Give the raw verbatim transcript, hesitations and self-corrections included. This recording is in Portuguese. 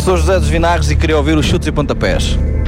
sou José dos Vinagres e queria ouvir os chutes e pontapés.